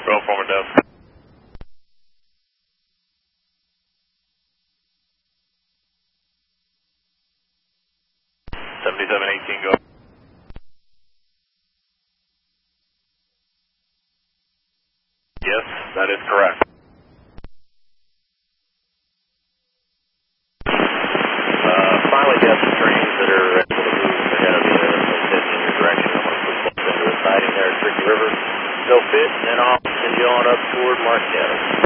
12 forward down. 7718 go. Yes, that is correct. Finally got some trains that are able to move. They're going to be heading in your direction. I'm going to put into a siding there at Tricky River. Go fit and then off and on up toward Mark Adams.